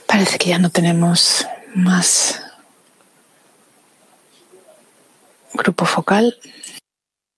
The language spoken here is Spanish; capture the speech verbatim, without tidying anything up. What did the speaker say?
Parece que ya no tenemos más grupo focal.